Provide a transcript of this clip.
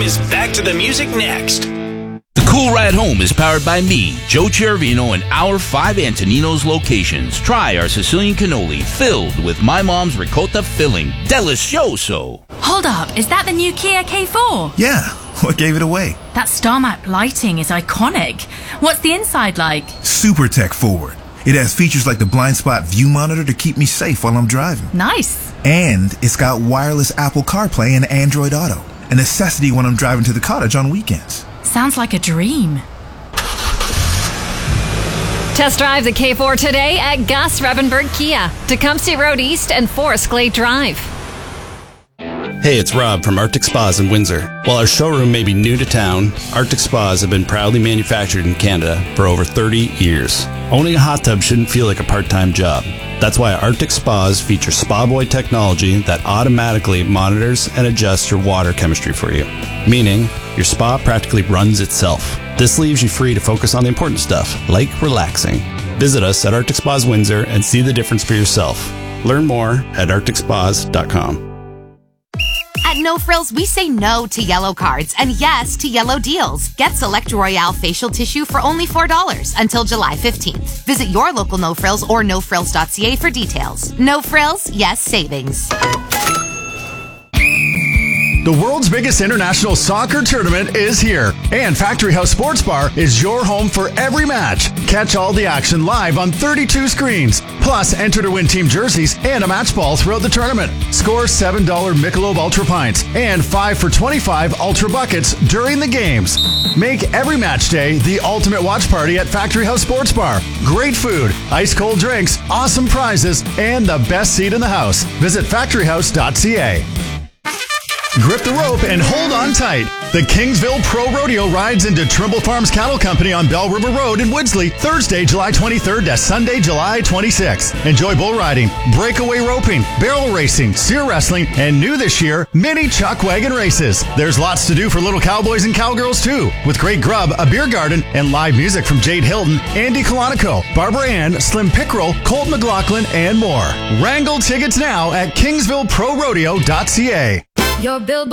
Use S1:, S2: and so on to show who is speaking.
S1: is back to the music next.
S2: The Cool Ride Home is powered by me, Joe Chervino, and our 5 Antonino's locations. Try our Sicilian cannoli filled with my mom's ricotta filling. Delicioso!
S3: Hold up, is that the new Kia K4?
S4: Yeah, what gave it away?
S3: That star map lighting is iconic. What's the inside like?
S4: Super tech forward. It has features like the blind spot view monitor to keep me safe while I'm driving.
S3: Nice.
S4: And it's got wireless Apple CarPlay and Android Auto, a necessity when I'm driving to the cottage on weekends.
S3: Sounds like a dream.
S5: Test drive the K4 today at Gus Revenberg Kia, Tecumseh Road East and Forest Glade Drive.
S6: Hey, it's Rob from Arctic Spas in Windsor. While our showroom may be new to town, Arctic Spas have been proudly manufactured in Canada for over 30 years. Owning a hot tub shouldn't feel like a part-time job. That's why Arctic Spas feature Spa Boy technology that automatically monitors and adjusts your water chemistry for you, meaning your spa practically runs itself. This leaves you free to focus on the important stuff, like relaxing. Visit us at Arctic Spas Windsor and see the difference for yourself. Learn more at arcticspas.com.
S7: At No Frills, we say no to yellow cards and yes to yellow deals. Get Select Royale facial tissue for only $4 until July 15th. Visit your local No Frills or nofrills.ca for details. No Frills, yes savings.
S8: The world's biggest international soccer tournament is here, and Factory House Sports Bar is your home for every match. Catch all the action live on 32 screens. Plus, enter to win team jerseys and a match ball throughout the tournament. Score $7 Michelob Ultra Pints and 5 for $25 Ultra Buckets during the games. Make every match day the ultimate watch party at Factory House Sports Bar. Great food, ice-cold drinks, awesome prizes, and the best seat in the house. Visit factoryhouse.ca. Grip the rope and hold on tight. The Kingsville Pro Rodeo rides into Trimble Farms Cattle Company on Bell River Road in Woodsley, Thursday, July 23rd to Sunday, July 26th. Enjoy bull riding, breakaway roping, barrel racing, steer wrestling, and new this year, mini chuck wagon races. There's lots to do for little cowboys and cowgirls too, with great grub, a beer garden, and live music from Jade Hilton, Andy Colonico, Barbara Ann, Slim Pickrell, Colt McLaughlin, and more. Wrangle tickets now at KingsvilleProRodeo.ca.
S5: Your Billboard